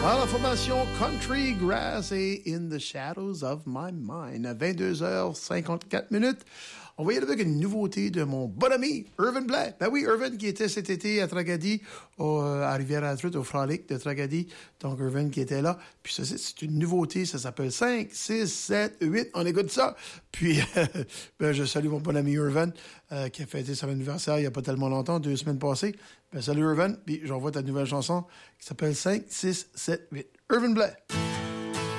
Alors, la formation Country Grass et In the Shadows of My Mind à 22h54. On va y aller avec une nouveauté de mon bon ami, Irvin Blais. Ben oui, Irvin qui était cet été à Tracadie, à Rivière-à-Truite, au Frolic de Tracadie. Donc, Irvin qui était là. Puis ça, c'est une nouveauté, ça s'appelle 5, 6, 7, 8. On écoute ça. Puis, ben, je salue mon bon ami Irvin, qui a fêté son anniversaire il n'y a pas tellement longtemps, 2 semaines passées. Ben, salut Irvin. Puis, j'envoie ta nouvelle chanson qui s'appelle 5, 6, 7, 8. Irvin Blais.